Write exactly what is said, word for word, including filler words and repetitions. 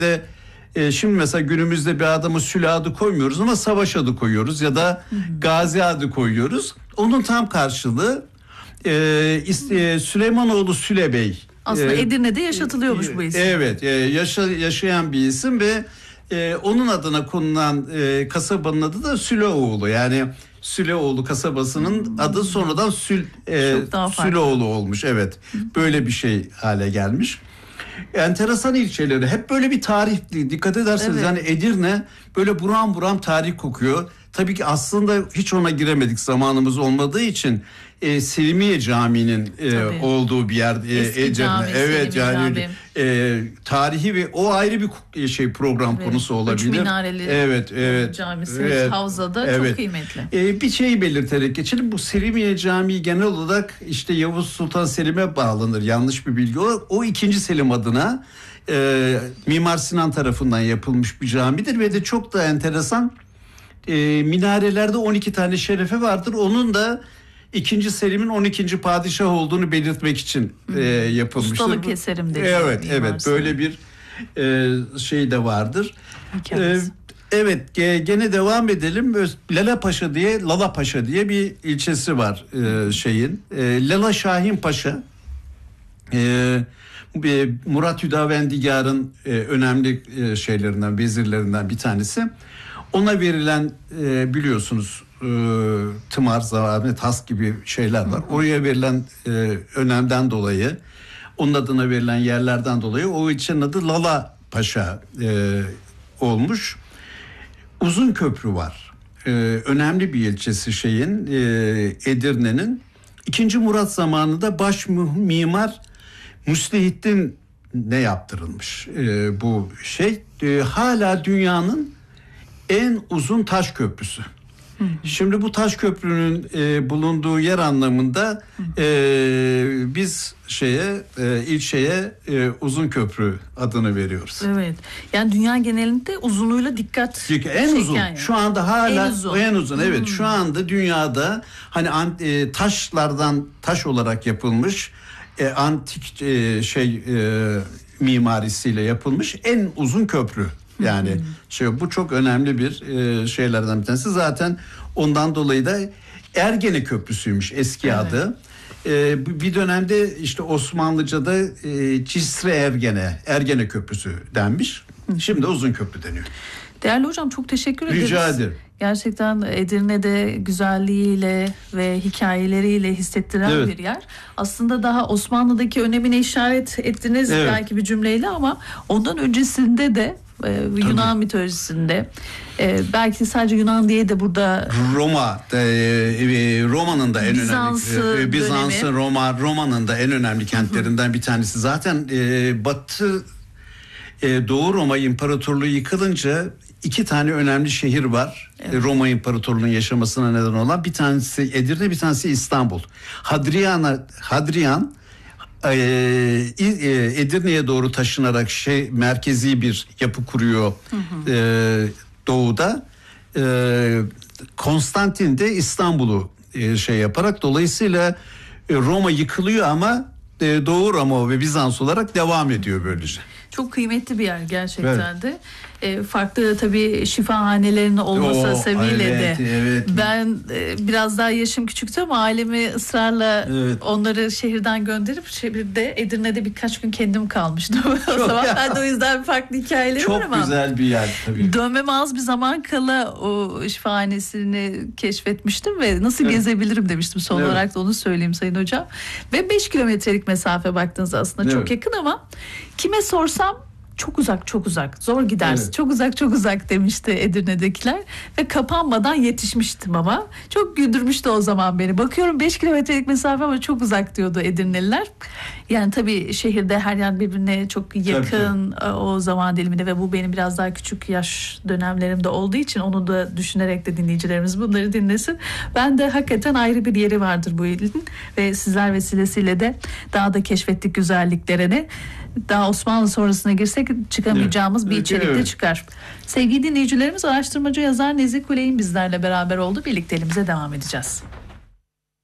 de e, şimdi mesela günümüzde bir adamı Süle adı koymuyoruz ama Savaş adı koyuyoruz ya da hı hı. Gazi adı koyuyoruz. Onun tam karşılığı e, e, Süleymanoğlu Süle Bey. Aslında e, Edirne'de yaşatılıyormuş e, bu isim. Evet, e, yaşa, yaşayan bir isim ve e, onun adına konulan e, kasabanın adı da Süleoğlu. Yani Süleoğlu kasabasının hmm. adı sonradan Sül, e, Süleoğlu olmuş. Evet, böyle bir şey hale gelmiş. Enteresan ilçeleri hep böyle bir tarihli, dikkat ederseniz evet. Yani Edirne böyle buram buram tarih kokuyor. Tabii ki aslında hiç ona giremedik zamanımız olmadığı için e, Selimiye Camii'nin e, olduğu bir yer e, Edirne. Cami, evet Selimiye yani e, tarihi ve o ayrı bir şey program evet. konusu olabilir. Üç minareli evet, evet, camisi evet, havzada evet. çok kıymetli. E, bir şeyi belirterek geçelim. Bu Selimiye Camii genel olarak işte Yavuz Sultan Selim'e bağlanır. Yanlış bir bilgi o. O ikinci Selim adına e, Mimar Sinan tarafından yapılmış bir camidir ve de çok da enteresan. E, minarelerde on iki tane şerefe vardır. Onun da ikinci Selim'in on ikinci padişah olduğunu belirtmek için e, yapılmıştır. Ustalık eserim dedi. Evet, evet. Böyle bir e, şey de vardır. E, evet, e, gene devam edelim. Lala Paşa diye, Lala Paşa diye bir ilçesi var e, şeyin. E, Lala Şahin Paşa. E, Murat Hüdavendigar'ın e, önemli e, şeylerinden, vezirlerinden bir tanesi. Ona verilen e, biliyorsunuz e, tımar, zavallı, tas gibi şeyler var. Oraya verilen e, önemden dolayı, onun adına verilen yerlerden dolayı o ilçenin adı Lala Paşa e, olmuş. Uzun Köprü var. E, önemli bir ilçesi şeyin e, Edirne'nin. İkinci Murat zamanında baş mimar Müslihittin ne yaptırılmış e, bu şey. E, hala dünyanın en uzun taş köprüsü. Hı hı. Şimdi bu taş köprünün e, bulunduğu yer anlamında e, biz şeye e, ilçeye e, Uzun Köprü adını veriyoruz. Evet. Yani dünya genelinde uzunluğuyla dikkat. Çünkü en uzun. Yani. Şu anda hala en uzun. En uzun evet. Hmm. Şu anda dünyada hani e, taşlardan taş olarak yapılmış e, antik e, şey e, mimarisiyle yapılmış en uzun köprü. Yani şey, bu çok önemli bir e, şeylerden bir tanesi. Zaten ondan dolayı da Ergene Köprüsüymüş eski evet. adı. E, bir dönemde işte Osmanlıca'da e, Cisre Ergene, Ergene Köprüsü denmiş. Şimdi Uzun Köprü deniyor. Değerli hocam çok teşekkür ederiz. Rica ederim. Gerçekten Edirne'de güzelliğiyle ve hikayeleriyle hissettiren evet. bir yer. Aslında daha Osmanlı'daki önemine işaret ettiniz evet. belki bir cümleyle ama ondan öncesinde de Ee, Yunan Tabii. mitolojisinde e, belki sadece Yunan diye de burada Roma e, Roma'nın da en Bizans'ı önemli Bizans'ın Roma Roma'nın da en önemli kentlerinden bir tanesi. Zaten e, Batı e, Doğu Roma İmparatorluğu yıkılınca iki tane önemli şehir var. Evet. Roma İmparatorluğu'nun yaşamasına neden olan bir tanesi Edirne, bir tanesi İstanbul. Hadrian'a Hadrian Edirne'ye doğru taşınarak şey merkezi bir yapı kuruyor hı hı. E, doğuda. E, Konstantin de İstanbul'u e, şey yaparak dolayısıyla e, Roma yıkılıyor ama e, Doğu Roma ve Bizans olarak devam ediyor böylece. Çok kıymetli bir yer gerçekten evet. de. E, farklı tabii şifahanelerin olması sebebiyle evet, de. Evet. Ben e, biraz daha yaşım küçüktü ama ailemi ısrarla evet. onları şehirden gönderip şehirde Edirne'de birkaç gün kendim kalmıştım. O zaman ben de o yüzden farklı hikayeleri çok var ama. Çok güzel bir yer tabii. Dönmeme az bir zaman kala o şifahanesini keşfetmiştim ve nasıl evet. gezebilirim demiştim. Son evet. olarak da onu söyleyeyim Sayın Hocam. Ve beş kilometrelik mesafe baktığınızda aslında evet. çok yakın ama kime sorsam çok uzak çok uzak zor gidersin evet. çok uzak çok uzak demişti Edirne'dekiler ve kapanmadan yetişmiştim ama çok güldürmüştü o zaman beni. Bakıyorum beş kilometrelik mesafe ama çok uzak diyordu Edirneliler. Yani tabii şehirde her yer birbirine çok yakın tabii. o zaman diliminde ve bu benim biraz daha küçük yaş dönemlerimde olduğu için onu da düşünerek de dinleyicilerimiz bunları dinlesin. Ben de hakikaten ayrı bir yeri vardır bu ilin ve sizler vesilesiyle de daha da keşfettik güzelliklerini. Daha Osmanlı sonrasına girsek çıkamayacağımız evet. bir içerikte evet. çıkar. Sevgili dinleyicilerimiz, araştırmacı yazar Nezih Kuley'in bizlerle beraber oldu. Birlikteliğimize devam edeceğiz.